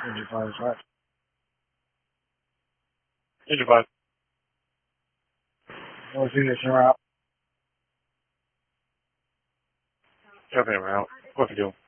55 is right. 55. North units are out. Everything around. What to do?